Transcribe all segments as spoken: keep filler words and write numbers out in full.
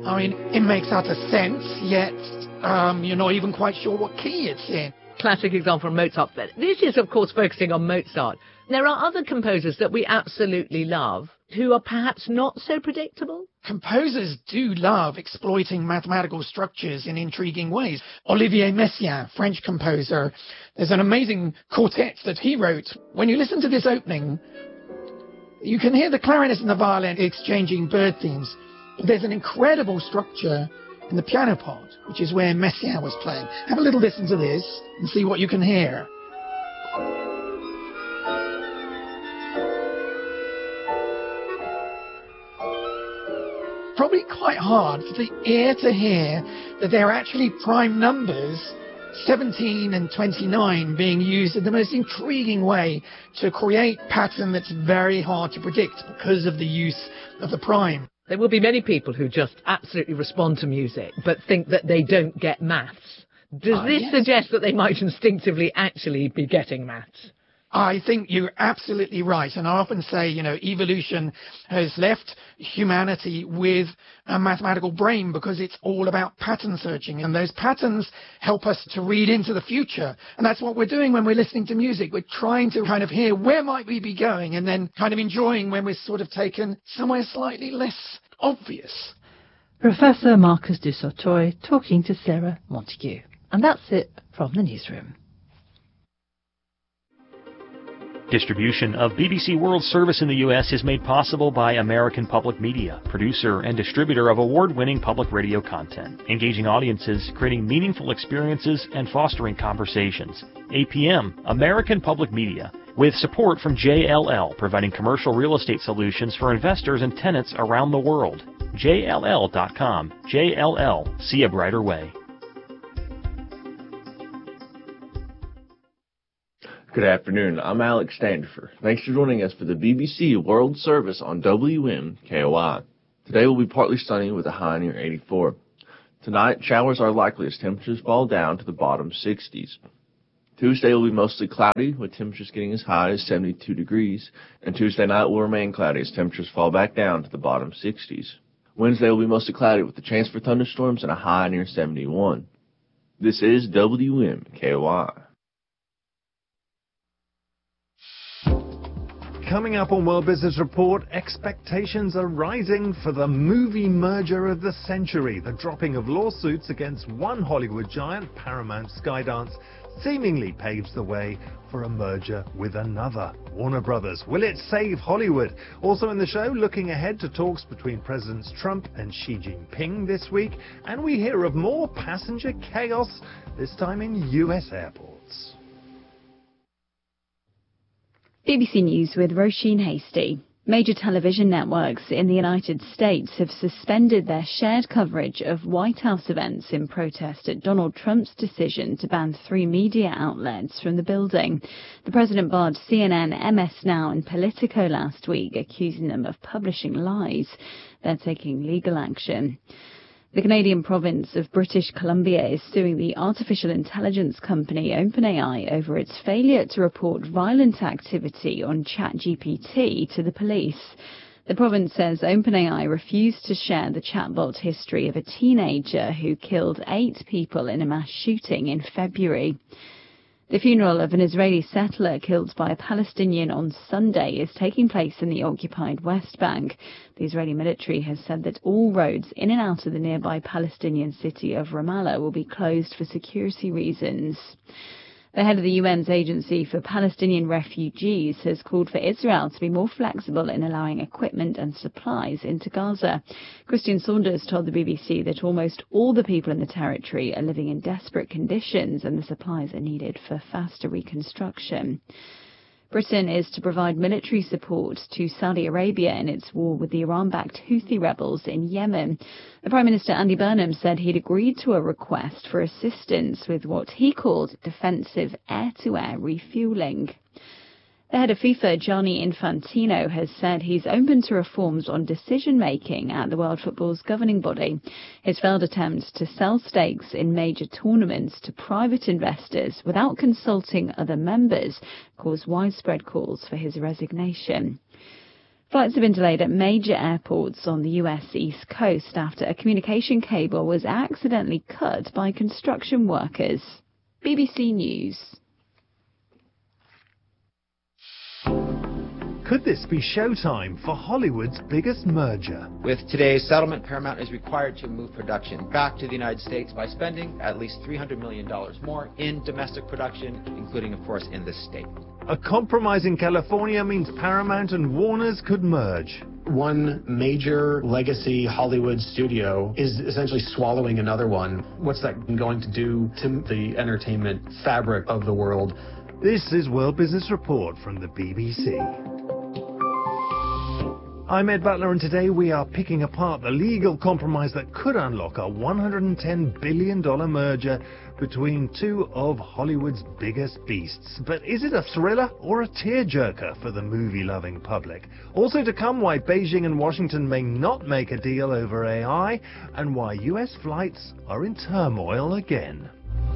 I mean, it makes utter sense, yet um, you're not even quite sure what key it's in. Classic example from Mozart. But this is, of course, focusing on Mozart. There are other composers that we absolutely love who are perhaps not so predictable. Composers do love exploiting mathematical structures in intriguing ways. Olivier Messiaen, French composer, there's an amazing quartet that he wrote. When you listen to this opening, you can hear the clarinet and the violin exchanging bird themes. There's an incredible structure in the piano part, which is where Messiaen was playing. Have a little listen to this and see what you can hear. Probably quite hard for the ear to hear that they're actually prime numbers, seventeen and twenty-nine, being used in the most intriguing way to create pattern that's very hard to predict because of the use of the prime. There will be many people who just absolutely respond to music but think that they don't get maths. Does uh, this yes. suggest that they might instinctively actually be getting maths? I think you're absolutely right. And I often say, you know, evolution has left humanity with a mathematical brain because it's all about pattern searching. And those patterns help us to read into the future. And that's what we're doing when we're listening to music. We're trying to kind of hear where might we be going and then kind of enjoying when we're sort of taken somewhere slightly less obvious. Professor Marcus du Sautoy talking to Sarah Montague. And that's it from the newsroom. Distribution of B B C World Service in the U S is made possible by American Public Media, producer and distributor of award-winning public radio content, engaging audiences, creating meaningful experiences, and fostering conversations. A P M, American Public Media, with support from J L L, providing commercial real estate solutions for investors and tenants around the world. J L L dot com. J L L. See a brighter way. Good afternoon, I'm Alex Standifer. Thanks for joining us for the B B C World Service on W M K O I. Today will be partly sunny with a high near eighty-four. Tonight, showers are likely as temperatures fall down to the bottom sixties. Tuesday will be mostly cloudy, with temperatures getting as high as seventy-two degrees, and Tuesday night will remain cloudy as temperatures fall back down to the bottom sixties. Wednesday will be mostly cloudy with the chance for thunderstorms and a high near seventy-one. This is W M K O I. Coming up on World Business Report, expectations are rising for the movie merger of the century. The dropping of lawsuits against one Hollywood giant, Paramount Skydance, seemingly paves the way for a merger with another, Warner Brothers. Will it save Hollywood? Also in the show, looking ahead to talks between Presidents Trump and Xi Jinping this week, and we hear of more passenger chaos, this time in U S airports. B B C News with Roisin Hasty. Major television networks in the United States have suspended their shared coverage of White House events in protest at Donald Trump's decision to ban three media outlets from the building. The president barred C N N, M S Now and Politico last week, accusing them of publishing lies. They're taking legal action. The Canadian province of British Columbia is suing the artificial intelligence company OpenAI over its failure to report violent activity on ChatGPT to the police. The province says OpenAI refused to share the chatbot history of a teenager who killed eight people in a mass shooting in February. The funeral of an Israeli settler killed by a Palestinian on Sunday is taking place in the occupied West Bank. The Israeli military has said that all roads in and out of the nearby Palestinian city of Ramallah will be closed for security reasons. The head of the U N's Agency for Palestinian Refugees has called for Israel to be more flexible in allowing equipment and supplies into Gaza. Christian Saunders told the B B C that almost all the people in the territory are living in desperate conditions and the supplies are needed for faster reconstruction. Britain is to provide military support to Saudi Arabia in its war with the Iran-backed Houthi rebels in Yemen. The Prime Minister Andy Burnham said he'd agreed to a request for assistance with what he called defensive air-to-air refuelling. The head of FIFA, Gianni Infantino, has said he's open to reforms on decision-making at the World Football's governing body. His failed attempt to sell stakes in major tournaments to private investors without consulting other members caused widespread calls for his resignation. Flights have been delayed at major airports on the U S East Coast after a communication cable was accidentally cut by construction workers. B B C News. Could this be showtime for Hollywood's biggest merger? With today's settlement, Paramount is required to move production back to the United States by spending at least three hundred million dollars more in domestic production, including, of course, in this state. A compromise in California means Paramount and Warner's could merge. One major legacy Hollywood studio is essentially swallowing another one. What's that going to do to the entertainment fabric of the world? This is World Business Report from the B B C. I'm Ed Butler, and today we are picking apart the legal compromise that could unlock a one hundred ten billion dollars merger between two of Hollywood's biggest beasts. But is it a thriller or a tearjerker for the movie-loving public? Also to come, why Beijing and Washington may not make a deal over A I, and why U S flights are in turmoil again.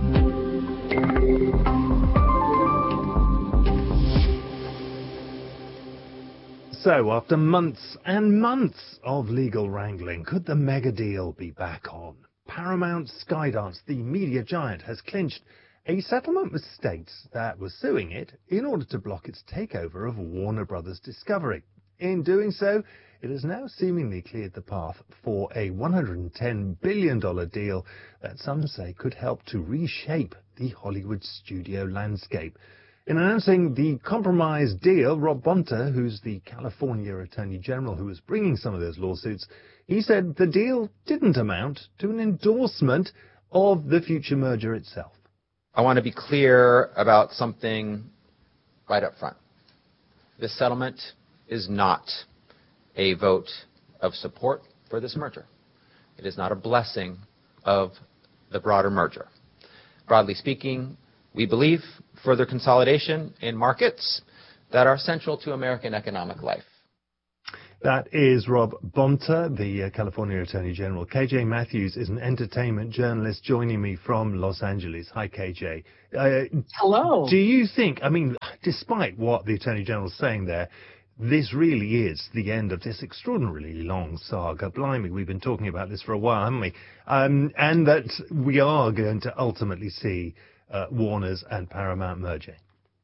So, after months and months of legal wrangling, could the mega deal be back on? Paramount Skydance, the media giant, has clinched a settlement with states that were suing it in order to block its takeover of Warner Brothers Discovery. In doing so, it has now seemingly cleared the path for a one hundred ten billion dollars deal that some say could help to reshape the Hollywood studio landscape. In announcing the compromise deal, Rob Bonta, who's the California Attorney General who was bringing some of those lawsuits, he said the deal didn't amount to an endorsement of the future merger itself. I want to be clear about something right up front. This settlement is not a vote of support for this merger. It is not a blessing of the broader merger. Broadly speaking, we believe further consolidation in markets that are central to American economic life. That is Rob Bonta, the uh, California Attorney General. K J Matthews is an entertainment journalist joining me from Los Angeles. Hi, K J. Uh, Hello. Do you think, I mean, despite what the Attorney General is saying there, this really is the end of this extraordinarily long saga? Blimey, we've been talking about this for a while, haven't we? Um, and that we are going to ultimately see Uh, Warner's and Paramount merging.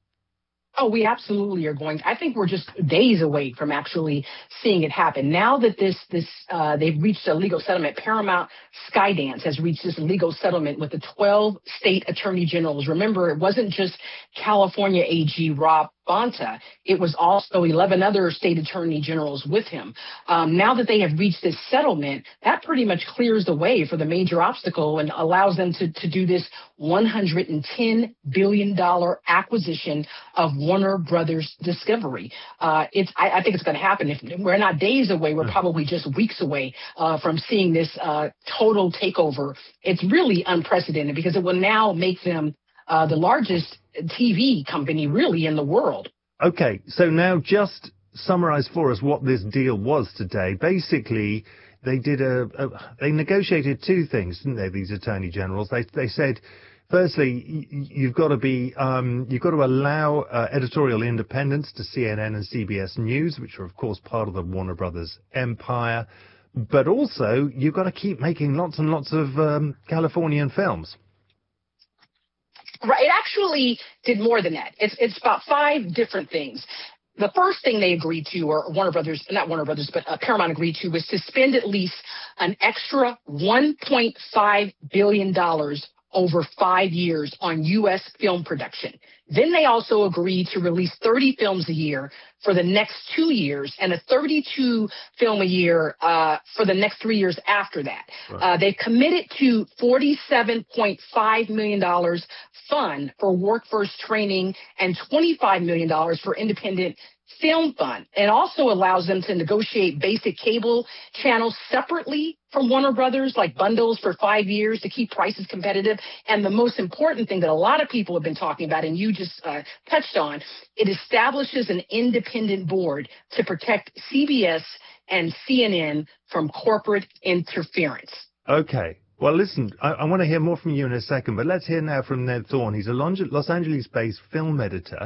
Oh, we absolutely are going. I think we're just days away from actually seeing it happen. Now that this, this, uh, they've reached a legal settlement, Paramount Skydance has reached this legal settlement with the twelve state attorney generals. Remember, it wasn't just California A G Rob Bonta. It was also eleven other state attorney generals with him. Um, now that they have reached this settlement, that pretty much clears the way for the major obstacle and allows them to, to do this one hundred ten billion dollars acquisition of Warner Brothers Discovery. Uh, it's, I, I think it's going to happen. If we're not days away, we're probably just weeks away uh, from seeing this uh, total takeover. It's really unprecedented because it will now make them uh, the largest T V company really in the world. Okay, so now just summarize for us what this deal was today. Basically, they did a, a they negotiated two things, didn't they? These attorney generals. They they said, firstly, you've got to be um, you've got to allow uh, editorial independence to C N N and C B S News, which are of course part of the Warner Brothers empire. But also, you've got to keep making lots and lots of um, Californian films. Right. It actually did more than that. It's it's about five different things. The first thing they agreed to, or Warner Brothers, not Warner Brothers, but uh, Paramount agreed to, was to spend at least an extra one point five billion dollars over five years on U S film production. Then they also agreed to release thirty films a year for the next two years and a thirty-two film a year uh, for the next three years after that. Right. Uh, they've committed to forty-seven point five million dollars fund for workforce training and twenty-five million dollars for independent film fund. It also allows them to negotiate basic cable channels separately from Warner Brothers, like bundles for five years to keep prices competitive. And the most important thing that a lot of people have been talking about, and you just uh, touched on, it establishes an independent board to protect C B S and C N N from corporate interference. Okay. Well, listen, I, I want to hear more from you in a second, but let's hear now from Ned Thorne. He's a Los Angeles-based film editor.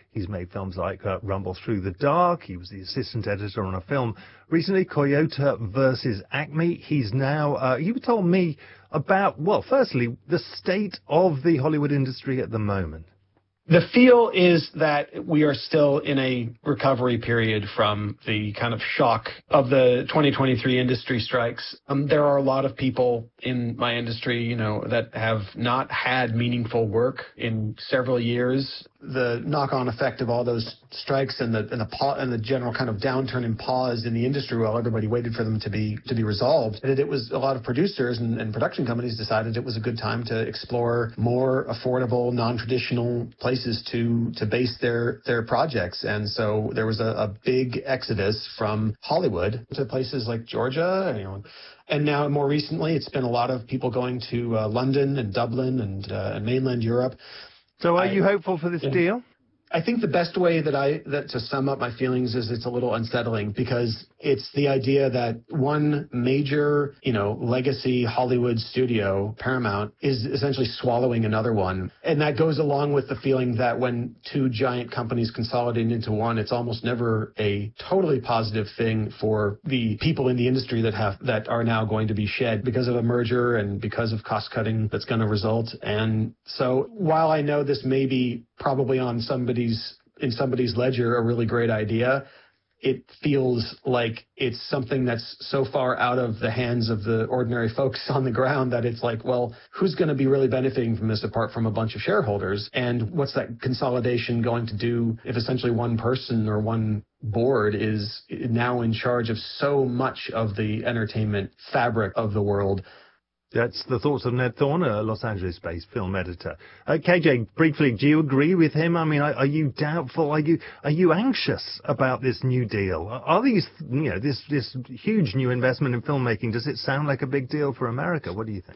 He's made films like uh, Rumble Through the Dark. He was the assistant editor on a film recently, Toyota versus Acme. He's now, uh, you told me about, well, firstly, the state of the Hollywood industry at the moment. The feel is that we are still in a recovery period from the kind of shock of the twenty twenty-three industry strikes. Um, there are a lot of people in my industry, you know, that have not had meaningful work in several years. The knock-on effect of all those strikes and the and the pa- and the general kind of downturn and pause in the industry while everybody waited for them to be to be resolved. That it was a lot of producers and, and production companies decided it was a good time to explore more affordable, non-traditional places to to base their their projects. And so there was a, a big exodus from Hollywood to places like Georgia, you know. And now more recently, it's been a lot of people going to uh, London and Dublin and, uh, and mainland Europe. So are I, you hopeful for this yeah. deal? I think the best way that I that to sum up my feelings is it's a little unsettling because it's the idea that one major, you know, legacy Hollywood studio, Paramount, is essentially swallowing another one. And that goes along with the feeling that when two giant companies consolidate into one, it's almost never a totally positive thing for the people in the industry that have that are now going to be shed because of a merger and because of cost cutting that's going to result. And so while I know this may be probably on somebody's in somebody's ledger a really great idea, it feels like it's something that's so far out of the hands of the ordinary folks on the ground that it's like, well, who's going to be really benefiting from this apart from a bunch of shareholders? And what's that consolidation going to do if essentially one person or one board is now in charge of so much of the entertainment fabric of the world? That's the thoughts of Ned Thorne, a Los Angeles-based film editor. Uh, K J, briefly, do you agree with him? I mean, are, are you doubtful? Are you are you anxious about this new deal? Are these, you know, this this huge new investment in filmmaking? Does it sound like a big deal for America? What do you think?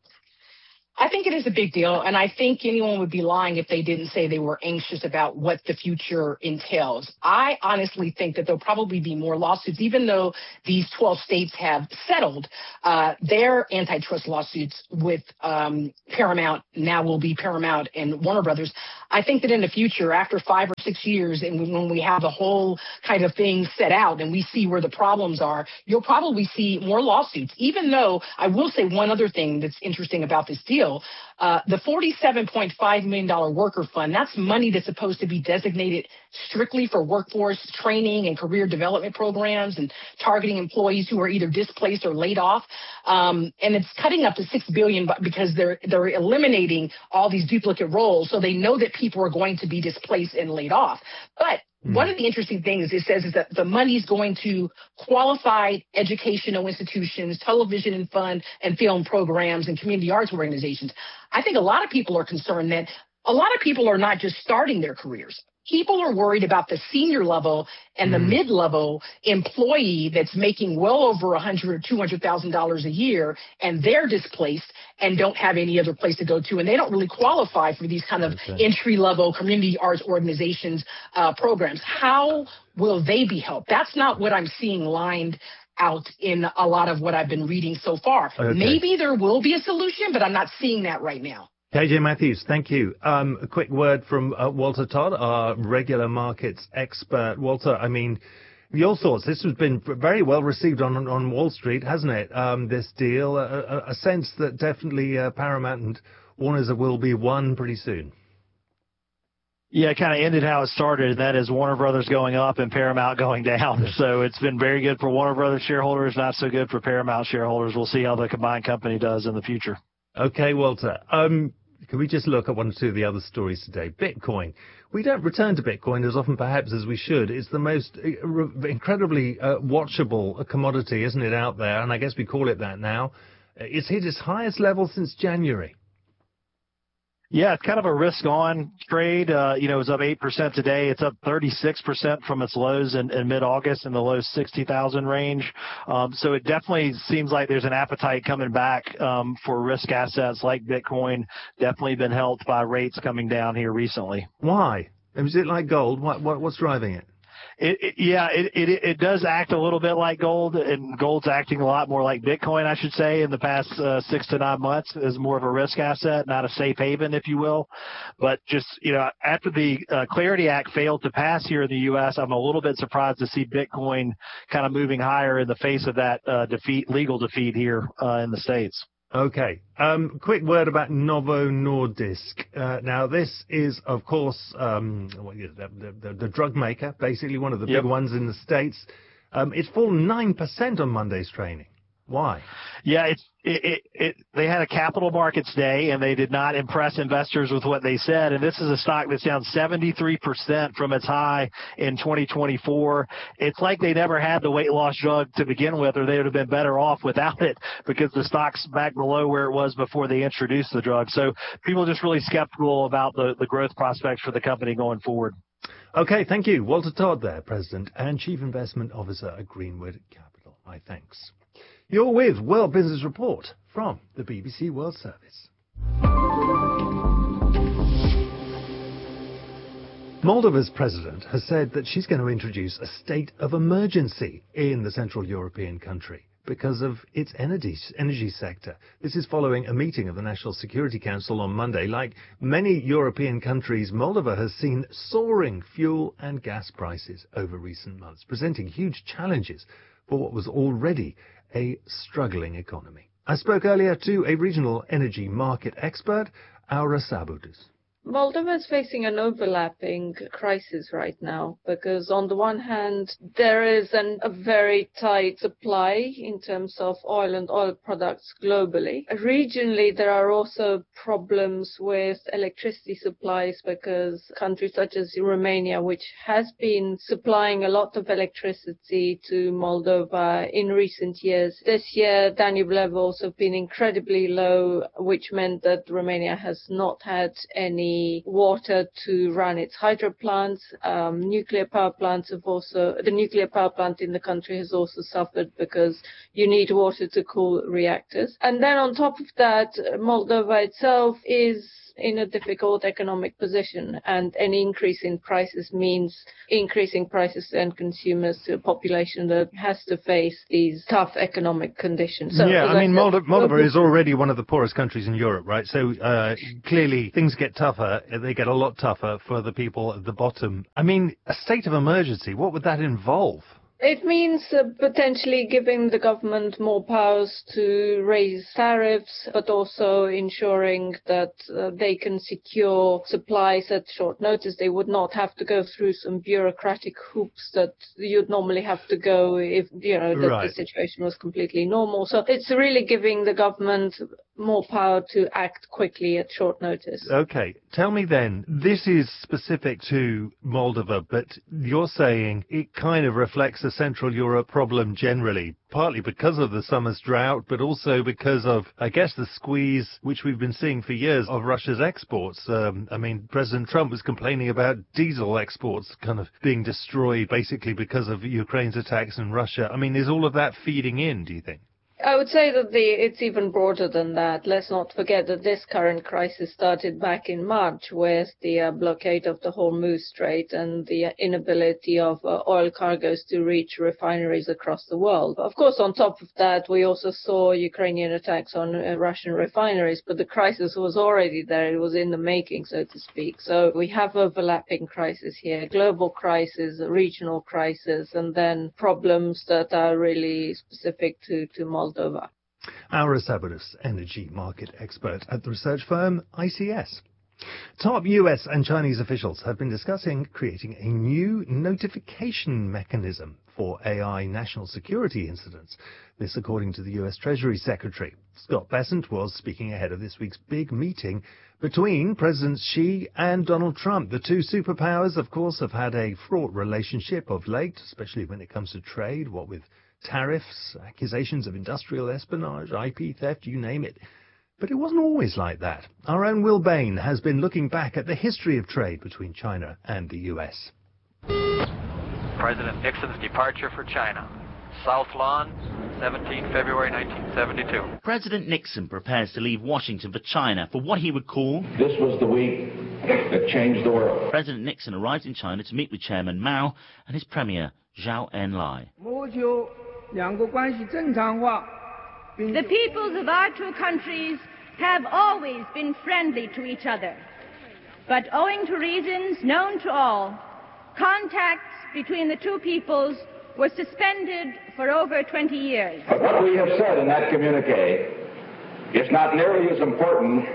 I think it is a big deal, and I think anyone would be lying if they didn't say they were anxious about what the future entails. I honestly think that there'll probably be more lawsuits, even though these twelve states have settled uh, their antitrust lawsuits with um, Paramount, now will be Paramount and Warner Brothers. I think that in the future, after five or six years, and when we have the whole kind of thing set out and we see where the problems are, you'll probably see more lawsuits, even though I will say one other thing that's interesting about this deal. Uh, the forty-seven point five million dollars worker fund, that's money that's supposed to be designated strictly for workforce training and career development programs and targeting employees who are either displaced or laid off. Um, and it's cutting up to six billion dollars because they're they're eliminating all these duplicate roles. So they know that people are going to be displaced and laid off. But one of the interesting things it says is that the money is going to qualified educational institutions, television and fund and film programs and community arts organizations. I think a lot of people are concerned that a lot of people are not just starting their careers. People are worried about the senior level and the mm. mid-level employee that's making well over one hundred thousand dollars or two hundred thousand dollars a year, and they're displaced and don't have any other place to go to, and they don't really qualify for these kind of okay. entry-level community arts organizations uh, programs. How will they be helped? That's not what I'm seeing lined out in a lot of what I've been reading so far. Okay. Maybe there will be a solution, but I'm not seeing that right now. K J Matthews, thank you. Um, a quick word from uh, Walter Todd, our regular markets expert. Walter, I mean, your thoughts. This has been very well received on on Wall Street, hasn't it? Um, this deal, a, a sense that definitely uh, Paramount and Warner's will be one pretty soon. Yeah, it kind of ended how it started, and that is Warner Brothers going up and Paramount going down. So it's been very good for Warner Brothers shareholders, not so good for Paramount shareholders. We'll see how the combined company does in the future. Okay, Walter. Um, can we just look at one or two of the other stories today? Bitcoin. We don't return to Bitcoin as often perhaps as we should. It's the most incredibly uh, watchable commodity, isn't it, out there? And I guess we call it that now. It's hit its highest level since January. Yeah, it's kind of a risk-on trade. Uh, you know, it was up eight percent today. It's up thirty-six percent from its lows in, in mid-August in the low sixty thousand range. Um, so it definitely seems like there's an appetite coming back um, for risk assets like Bitcoin. Definitely been helped by rates coming down here recently. Why? Is it like gold? What, what, what's driving it? It, it, yeah, it, it it does act a little bit like gold, and gold's acting a lot more like Bitcoin, I should say, in the past uh, six to nine months as more of a risk asset, not a safe haven, if you will. But just, you know, after the uh, Clarity Act failed to pass here in the U S, I'm a little bit surprised to see Bitcoin kind of moving higher in the face of that uh, defeat, legal defeat here uh, in the States. Okay. Um, quick word about Novo Nordisk. Uh, now, this is, of course, um, the, the, the drug maker, basically one of the Yep. big ones in the States. Um, it's fallen nine percent on Monday's training. Why? Yeah, it's it, it, it. They had a capital markets day, and they did not impress investors with what they said. And this is a stock that's down seventy-three percent from its high in twenty twenty-four. It's like they never had the weight loss drug to begin with, or they would have been better off without it, because the stock's back below where it was before they introduced the drug. So people are just really skeptical about the, the growth prospects for the company going forward. Okay, thank you. Walter Todd there, President and Chief Investment Officer at Greenwood Capital. My thanks. You're with World Business Report from the B B C World Service. Moldova's president has said that she's going to introduce a state of emergency in the Central European country because of its energy, energy sector. This is following a meeting of the National Security Council on Monday. Like many European countries, Moldova has seen soaring fuel and gas prices over recent months, presenting huge challenges for what was already a struggling economy. I spoke earlier to a regional energy market expert, Aura Sabudus. Moldova is facing an overlapping crisis right now because on the one hand, there is an, a very tight supply in terms of oil and oil products globally. Regionally, there are also problems with electricity supplies because countries such as Romania, which has been supplying a lot of electricity to Moldova in recent years, this year Danube levels have been incredibly low, which meant that Romania has not had any water to run its hydro plants. Um, nuclear power plants have also, the nuclear power plant in the country has also suffered because you need water to cool reactors. And then on top of that, Moldova itself is in a difficult economic position, and any increase in prices means increasing prices to end consumers, to a population that has to face these tough economic conditions. So, yeah, I mean, I said, Moldova, Moldova is already one of the poorest countries in Europe, right? So uh, clearly things get tougher. They get a lot tougher for the people at the bottom. I mean, a state of emergency, what would that involve? It means uh, potentially giving the government more powers to raise tariffs, but also ensuring that uh, they can secure supplies at short notice. They would not have to go through some bureaucratic hoops that you'd normally have to go if, you know, that Right. the situation was completely normal. So it's really giving the government more power to act quickly at short notice. Okay, tell me then, this is specific to Moldova, but you're saying it kind of reflects the Central Europe problem generally, partly because of the summer's drought, but also because of, I guess, the squeeze, which we've been seeing for years, of Russia's exports. Um, I mean, President Trump was complaining about diesel exports kind of being destroyed basically because of Ukraine's attacks in Russia. I mean, is all of that feeding in, do you think? I would say that the, it's even broader than that. Let's not forget that this current crisis started back in March with the uh, blockade of the Hormuz Strait and the inability of uh, oil cargoes to reach refineries across the world. Of course, on top of that, we also saw Ukrainian attacks on uh, Russian refineries, but the crisis was already there. It was in the making, so to speak. So we have overlapping crises here, global crisis, regional crisis, and then problems that are really specific to, to Moldova. Moldova. Aura Sabudus, energy market expert at the research firm I C S. Top U S and Chinese officials have been discussing creating a new notification mechanism for A I national security incidents. This according to the U S Treasury Secretary. Scott Bessent was speaking ahead of this week's big meeting between Presidents Xi and Donald Trump. The two superpowers, of course, have had a fraught relationship of late, especially when it comes to trade, what with tariffs, accusations of industrial espionage, I P theft, you name it. But it wasn't always like that. Our own Will Bain has been looking back at the history of trade between China and the U S. President Nixon's departure for China. South Lawn, seventeenth February nineteen seventy-two. President Nixon prepares to leave Washington for China for what he would call... This was the week that changed the world. President Nixon arrived in China to meet with Chairman Mao and his premier, Zhou Enlai. The peoples of our two countries have always been friendly to each other. But owing to reasons known to all, contacts between the two peoples were suspended for over twenty years. But what we have said in that communique is not nearly as important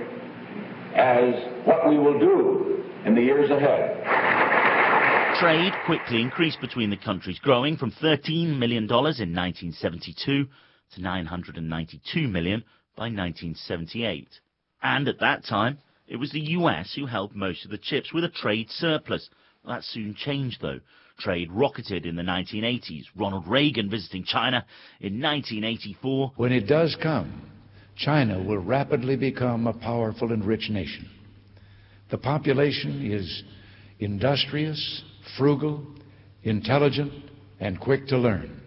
as what we will do in the years ahead. Trade quickly increased between the countries, growing from thirteen million dollars in nineteen seventy-two to nine hundred ninety-two million dollars by nineteen seventy-eight. And at that time, it was the U S who held most of the chips with a trade surplus. That soon changed, though. Trade rocketed in the nineteen eighties. Ronald Reagan visiting China in nineteen eighty-four. When it does come, China will rapidly become a powerful and rich nation. The population is industrious, frugal, intelligent, and quick to learn.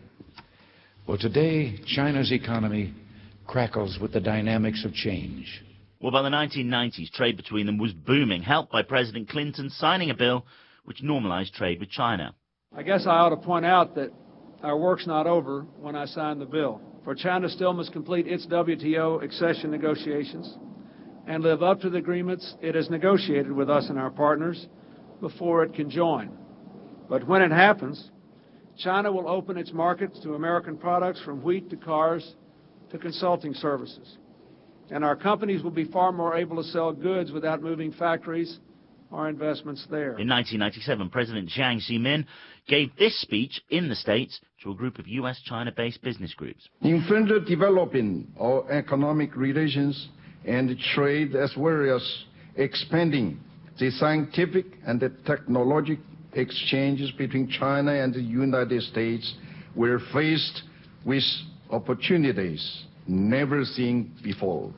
Well, today, China's economy crackles with the dynamics of change. Well, by the nineteen nineties, trade between them was booming, helped by President Clinton signing a bill which normalized trade with China. I guess I ought to point out that our work's not over when I signed the bill. For China still must complete its W T O accession negotiations and live up to the agreements it has negotiated with us and our partners before it can join. But when it happens, China will open its markets to American products from wheat to cars to consulting services. And our companies will be far more able to sell goods without moving factories or investments there. In nineteen ninety-seven, President Jiang Zemin gave this speech in the States to a group of U S China-based business groups. In further developing our economic relations and trade, as well as expanding the scientific and the technological exchanges between China and the United States, we're faced with opportunities never seen before.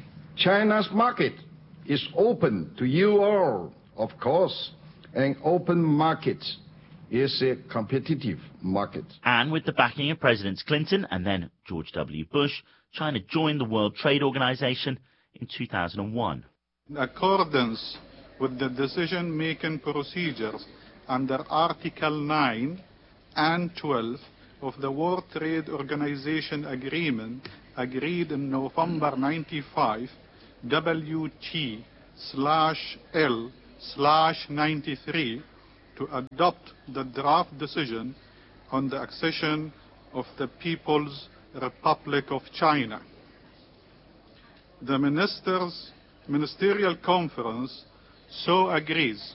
China's market is open to you all, of course. An open market is a competitive market. And with the backing of Presidents Clinton and then George W. Bush, China joined the World Trade Organization in two thousand one. In accordance with the decision-making procedures under Article nine and twelve of the World Trade Organization Agreement agreed in November ninety-five, W T slash L slash ninety-three, to adopt the draft decision on the accession of the People's Republic of China. The Ministers' Ministerial Conference so agrees.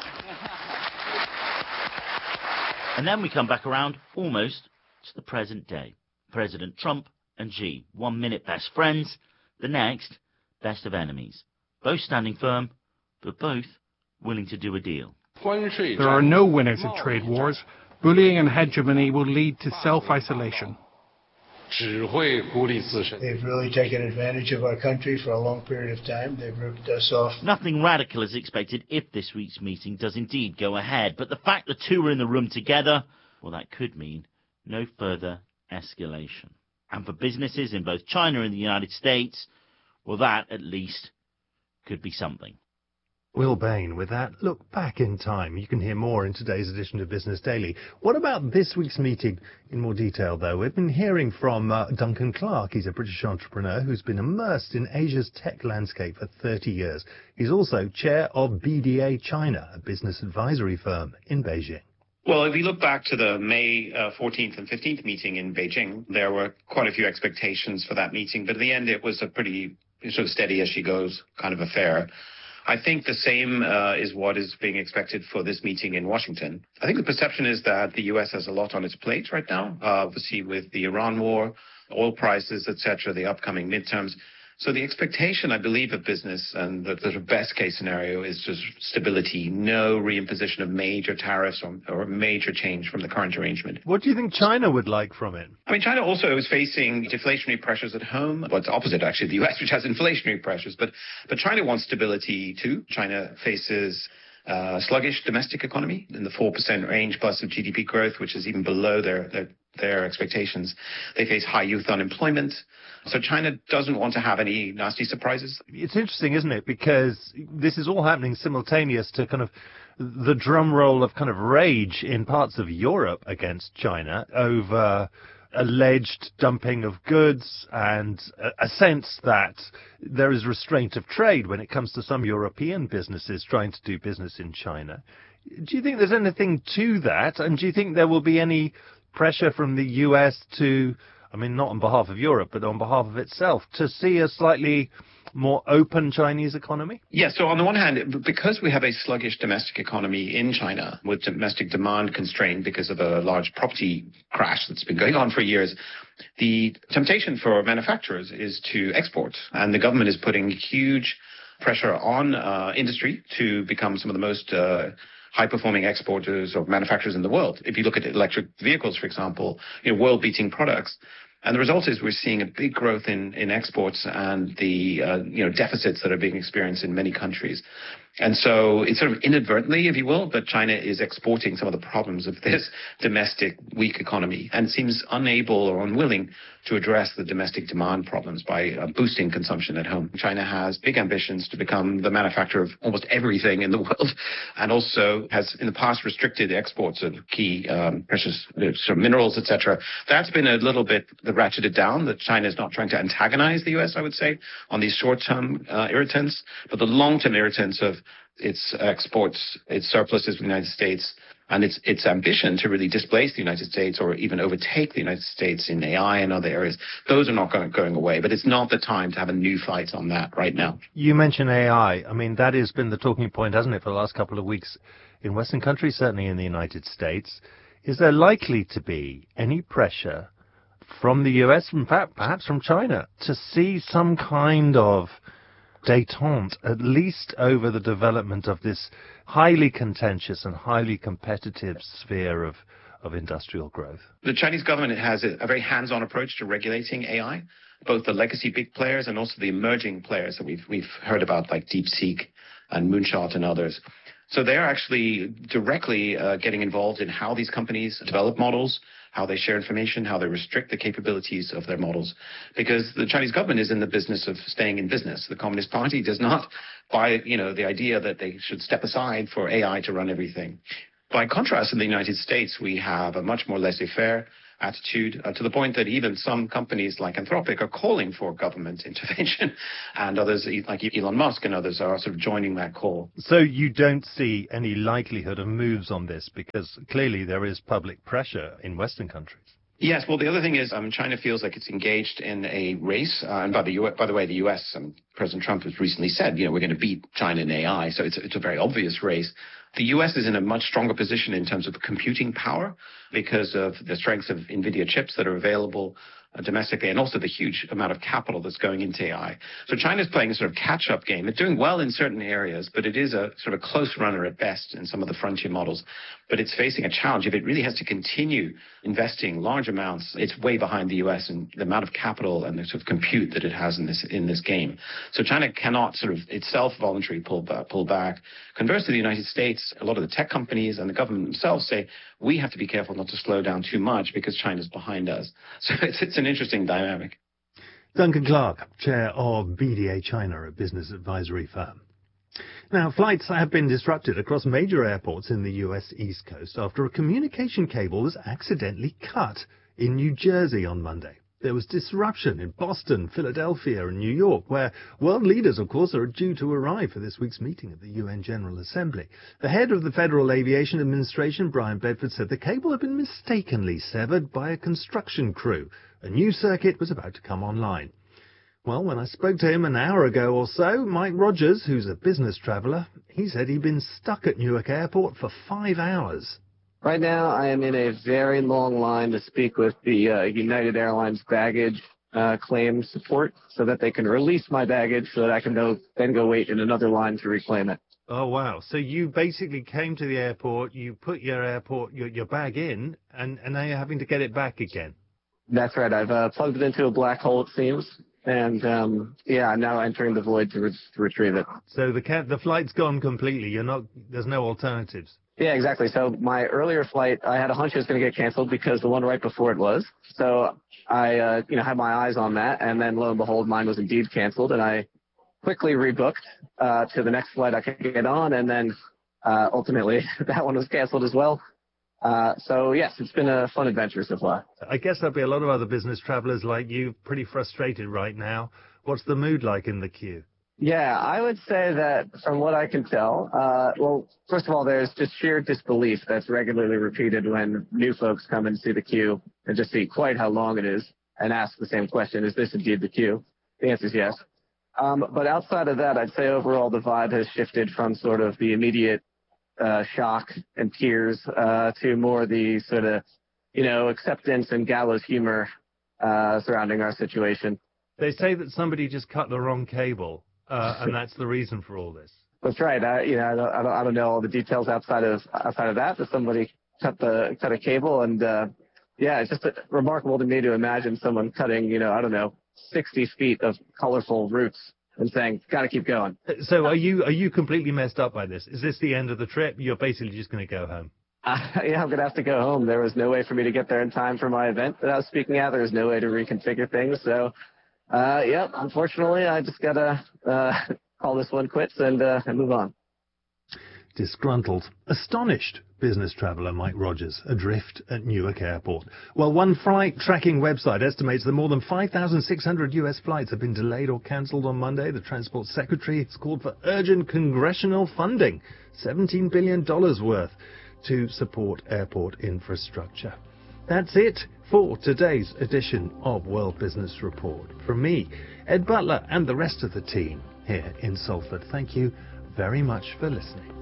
And then we come back around almost to the present day. President Trump and Xi, one minute best friends, the next best of enemies. Both standing firm, but both willing to do a deal. There are no winners in trade wars. Bullying and hegemony will lead to self-isolation. They've really taken advantage of our country for a long period of time. They've ripped us off. Nothing radical is expected if this week's meeting does indeed go ahead. But the fact the two are in the room together, well, that could mean no further escalation. And for businesses in both China and the United States, well, that at least could be something. Will Bain with that look back in time. You can hear more in today's edition of Business Daily. What about this week's meeting in more detail, though? We've been hearing from uh, Duncan Clark. He's a British entrepreneur who's been immersed in Asia's tech landscape for thirty years. He's also chair of B D A China, a business advisory firm in Beijing. Well, if you look back to the May uh, fourteenth and fifteenth meeting in Beijing, there were quite a few expectations for that meeting, but in the end it was a pretty sort of steady as she goes kind of affair. I think the same uh, is what is being expected for this meeting in Washington. I think the perception is that the U S has a lot on its plate right now, uh, obviously with the Iran war, oil prices, et cetera, the upcoming midterms. So the expectation, I believe, of business and the, the best case scenario is just stability, no reimposition of major tariffs or, or major change from the current arrangement. What do you think China would like from it? I mean, China also is facing deflationary pressures at home. Well, it's opposite, actually, the U S, which has inflationary pressures. But, but China wants stability, too. China faces uh, sluggish domestic economy in the four percent range plus of G D P growth, which is even below their, their their expectations. They face high youth unemployment. So China doesn't want to have any nasty surprises. It's interesting, isn't it? Because this is all happening simultaneous to kind of the drum roll of kind of rage in parts of Europe against China over alleged dumping of goods and a, a sense that there is restraint of trade when it comes to some European businesses trying to do business in China. Do you think there's anything to that? And do you think there will be any pressure from the U S to, I mean, not on behalf of Europe, but on behalf of itself, to see a slightly more open Chinese economy? Yes. So on the one hand, because we have a sluggish domestic economy in China with domestic demand constrained because of a large property crash that's been going on for years, the temptation for manufacturers is to export. And the government is putting huge pressure on uh, industry to become some of the most uh, high-performing exporters or manufacturers in the world. If you look at electric vehicles, for example, you know, world-beating products. And the result is we're seeing a big growth in, in exports and the uh, you know deficits that are being experienced in many countries. And so it's sort of inadvertently, if you will, but China is exporting some of the problems of this domestic weak economy and seems unable or unwilling to address the domestic demand problems by uh, boosting consumption at home. China has big ambitions to become the manufacturer of almost everything in the world and also has in the past restricted exports of key um, precious uh, sort of minerals, et cetera. That's been a little bit ratcheted down, that China is not trying to antagonize the U S, I would say, on these short-term uh, irritants, but the long-term irritants of its exports, its surpluses with the United States, and its its ambition to really displace the United States or even overtake the United States in A I and other areas, those are not going, going away. But it's not the time to have a new fight on that right now. You mentioned A I. I mean, that has been the talking point, hasn't it, for the last couple of weeks in Western countries, certainly in the United States. Is there likely to be any pressure from the U S, in fact, perhaps from China, to see some kind of détente, at least over the development of this highly contentious and highly competitive sphere of, of industrial growth? The Chinese government has a, a very hands-on approach to regulating A I, both the legacy big players and also the emerging players that we've, we've heard about, like DeepSeek and Moonshot and others. So they're actually directly uh, getting involved in how these companies develop models, how they share information, how they restrict the capabilities of their models. Because the Chinese government is in the business of staying in business. The Communist Party does not buy, you know, the idea that they should step aside for A I to run everything. By contrast, in the United States, we have a much more laissez-faire attitude uh, to the point that even some companies like Anthropic are calling for government intervention, and others like Elon Musk and others are sort of joining that call. So you don't see any likelihood of moves on this because clearly there is public pressure in Western countries. Yes, well, the other thing is um, China feels like it's engaged in a race. Uh, and by the, U S, by the way, the U S, um, President Trump has recently said, you know, we're going to beat China in A I. So it's, it's a very obvious race. The U S is in a much stronger position in terms of computing power because of the strengths of NVIDIA chips that are available uh, domestically and also the huge amount of capital that's going into A I. So China's playing a sort of catch-up game. It's doing well in certain areas, but it is a sort of close runner at best in some of the frontier models. But it's facing a challenge. If it really has to continue investing large amounts, it's way behind the U S in the amount of capital and the sort of compute that it has in this in this game. So China cannot sort of itself voluntarily pull back, pull back. Conversely, the United States, a lot of the tech companies and the government themselves say, we have to be careful not to slow down too much because China's behind us. So it's, it's an interesting dynamic. Duncan Clark, chair of B D A China, a business advisory firm. Now, flights have been disrupted across major airports in the U S East Coast after a communication cable was accidentally cut in New Jersey on Monday. There was disruption in Boston, Philadelphia and New York, where world leaders, of course, are due to arrive for this week's meeting of the U N General Assembly. The head of the Federal Aviation Administration, Brian Bedford, said the cable had been mistakenly severed by a construction crew. A new circuit was about to come online. Well, when I spoke to him an hour ago or so, Mike Rogers, who's a business traveller, he said he'd been stuck at Newark Airport for five hours. Right now, I am in a very long line to speak with the uh, United Airlines baggage uh, claim support so that they can release my baggage so that I can go, then go wait in another line to reclaim it. Oh, wow. So you basically came to the airport, you put your airport, your, your bag in, and, and now you're having to get it back again. That's right. I've uh, plugged it into a black hole, it seems. And, um, yeah, I'm now entering the void to, re- to retrieve it. So the ca- the flight's gone completely. You're not, there's no alternatives. Yeah, exactly. So my earlier flight, I had a hunch it was going to get canceled because the one right before it was. So I, uh, you know, had my eyes on that, and then lo and behold, mine was indeed canceled, and I quickly rebooked uh, to the next flight I could get on, and then uh, ultimately that one was canceled as well. Uh, so yes, it's been a fun adventure so far. I guess there'll be a lot of other business travelers like you pretty frustrated right now. What's the mood like in the queue? Yeah, I would say that from what I can tell, uh, well, first of all, there's just sheer disbelief that's regularly repeated when new folks come and see the queue and just see quite how long it is and ask the same question, is this indeed the queue? The answer is yes. Um, but outside of that, I'd say overall the vibe has shifted from sort of the immediate uh, shock and tears uh, to more the sort of, you know, acceptance and gallows humor uh, surrounding our situation. They say that somebody just cut the wrong cable. Uh, and that's the reason for all this. That's right. I, you know, I don't, I don't, I don't know all the details outside of outside of that. But somebody cut the cut a cable, and uh, yeah, it's just remarkable to me to imagine someone cutting, you know, I don't know, sixty feet of colorful roots and saying, "Got to keep going." So, are you are you completely messed up by this? Is this the end of the trip? You're basically just going to go home. Uh, yeah, I'm gonna have to go home. There was no way for me to get there in time for my event that I was speaking at. There was no way to reconfigure things, so. Uh, yep, unfortunately, I just gotta uh, call this one quits and, uh, and move on. Disgruntled, astonished business traveller Mike Rogers adrift at Newark Airport. Well, one flight tracking website estimates that more than five thousand six hundred U S flights have been delayed or cancelled on Monday. The Transport Secretary has called for urgent congressional funding, seventeen billion dollars worth, to support airport infrastructure. That's it for today's edition of World Business Report. From me, Ed Butler, and the rest of the team here in Salford, thank you very much for listening.